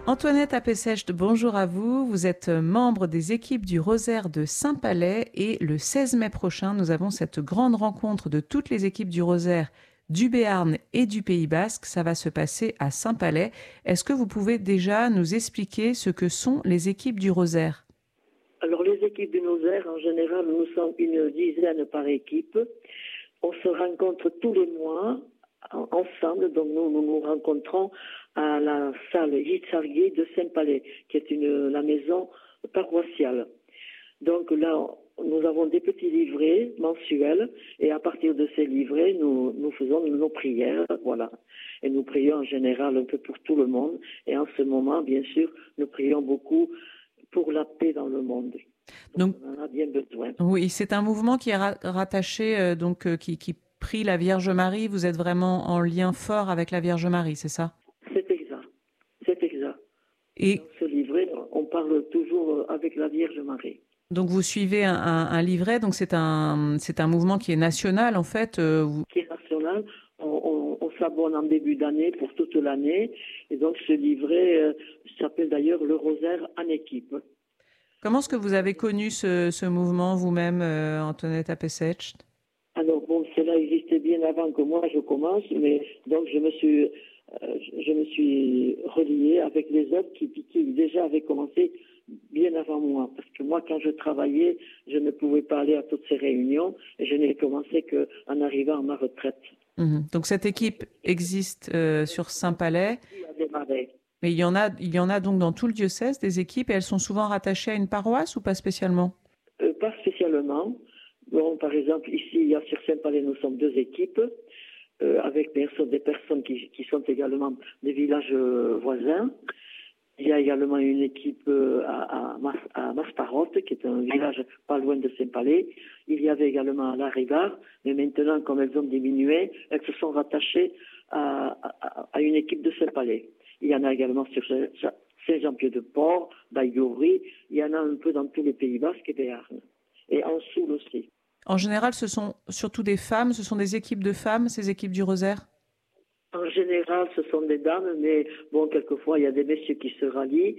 Antoinette Apessèche, bonjour à vous. Vous êtes membre des équipes du Rosaire de Saint-Palais et le 16 mai prochain, nous avons cette grande rencontre de toutes les équipes du Rosaire du Béarn et du Pays Basque. Ça va se passer à Saint-Palais. Est-ce que vous pouvez déjà nous expliquer ce que sont les équipes du Rosaire ? Alors les équipes du Rosaire, en général, nous sommes une dizaine par équipe. On se rencontre tous les mois ensemble, donc nous nous rencontrons à la salle Yitzhak de Saint-Palais, qui est la maison paroissiale. Donc là, nous avons des petits livrets mensuels, et à partir de ces livrets, nous faisons nos prières, voilà. Et nous prions en général un peu pour tout le monde, et en ce moment, bien sûr, nous prions beaucoup pour la paix dans le monde. Donc on en a bien besoin. Oui, c'est un mouvement qui est rattaché, qui prie la Vierge Marie. Vous êtes vraiment en lien fort avec la Vierge Marie, c'est ça ? C'est exact. Et dans ce livret, on parle toujours avec la Vierge Marie. Donc vous suivez un livret, donc c'est un mouvement qui est national en fait. Qui est national. On s'abonne en début d'année pour toute l'année. Et donc ce livret s'appelle d'ailleurs le Rosaire en équipe. Comment est-ce que vous avez connu ce mouvement vous-même, Antoinette Apessèche ? Alors bon, cela existait bien avant que moi je commence, mais donc je me suis reliée avec les autres qui déjà avaient commencé bien avant moi. Parce que moi, quand je travaillais, je ne pouvais pas aller à toutes ces réunions et je n'ai commencé qu'en arrivant à ma retraite. Donc cette équipe existe sur Saint-Palais. Mais il y en a donc dans tout le diocèse des équipes et elles sont souvent rattachées à une paroisse ou pas spécialement ? Pas spécialement. Bon, par exemple, ici, sur Saint-Palais, nous sommes 2 équipes avec des personnes qui sont également des villages voisins. Il y a également une équipe à Masparotte, qui est un village pas loin de Saint-Palais. Il y avait également à La Rivard, mais maintenant, comme elles ont diminué, elles se sont rattachées à une équipe de Saint-Palais. Il y en a également sur Saint-Jean-Pied-de-Port, Baïgorry, il y en a un peu dans tous les Pays Basques et Béarn. Et en Soule aussi. En général, ce sont surtout des femmes, ce sont des équipes de femmes, ces équipes du Rosaire ? En général, ce sont des dames, mais bon, quelquefois, il y a des messieurs qui se rallient.